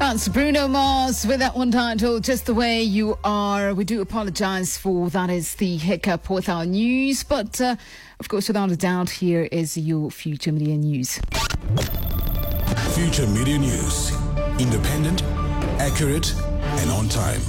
That's Bruno Mars with that one titled Just the Way You Are. We do apologize for that is the hiccup with our news, but of course, without a doubt, here is your Future Media News. Future Media News. Independent, accurate, and on time.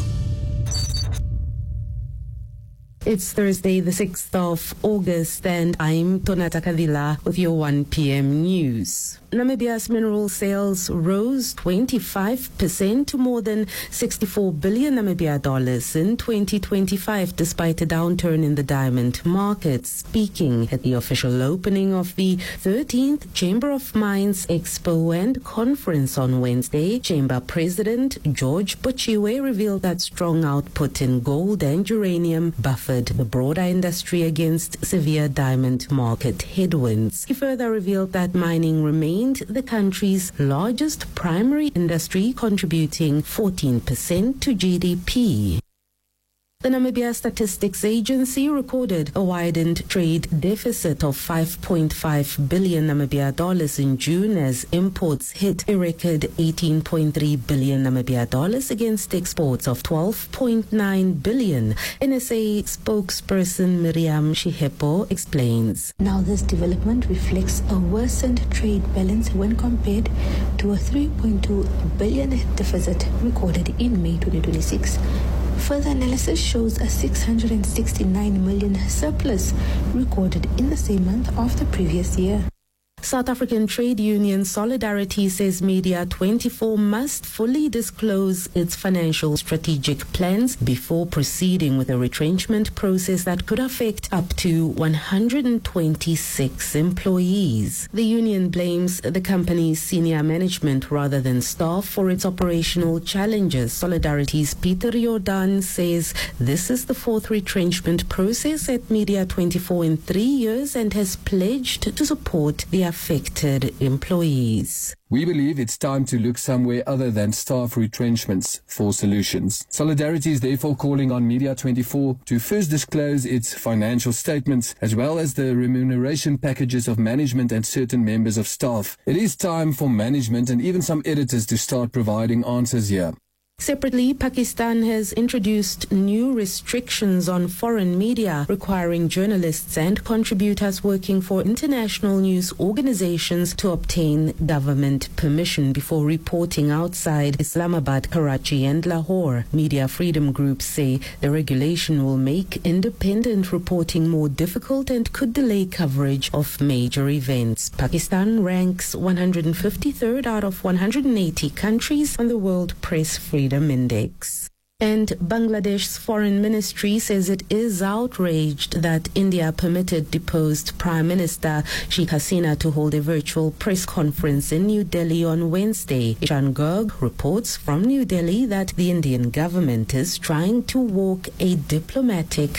It's Thursday, the 6th of August, and I'm Tonata Kadila with your 1 p.m. news. Namibia's mineral sales rose 25% to more than 64 billion Namibia dollars in 2025, despite a downturn in the diamond market. Speaking at the official opening of the 13th Chamber of Mines Expo and Conference on Wednesday, Chamber President George Bochiwe revealed that strong output in gold and uranium buffered the broader industry against severe diamond market headwinds. He further revealed that mining remained the country's largest primary industry, contributing 14% to GDP. The Namibia Statistics Agency recorded a widened trade deficit of 5.5 billion Namibia dollars in June as imports hit a record 18.3 billion Namibia dollars against exports of 12.9 billion. NSA spokesperson Miriam Shihepo explains. Now this development reflects a worsened trade balance when compared to a 3.2 billion deficit recorded in May 2026. Further analysis shows a 669 million surplus recorded in the same month of the previous year. South African trade union Solidarity says Media 24 must fully disclose its financial strategic plans before proceeding with a retrenchment process that could affect up to 126 employees. The union blames the company's senior management rather than staff for its operational challenges. Solidarity's Peter Jordan says this is the fourth retrenchment process at Media 24 in 3 years and has pledged to support the affected employees. We believe it's time to look somewhere other than staff retrenchments for solutions. Solidarity is therefore calling on Media 24 to first disclose its financial statements as well as the remuneration packages of management and certain members of staff. It is time for management and even some editors to start providing answers here. Separately, Pakistan has introduced new restrictions on foreign media, requiring journalists and contributors working for international news organizations to obtain government permission before reporting outside Islamabad, Karachi, and Lahore. Media freedom groups say the regulation will make independent reporting more difficult and could delay coverage of major events. Pakistan ranks 153rd out of 180 countries on the World Press Freedom Index. And Bangladesh's foreign ministry says it is outraged that India permitted deposed Prime Minister Sheikh Hasina to hold a virtual press conference in New Delhi on Wednesday. Ishan Garg reports from New Delhi that the Indian government is trying to walk a diplomatic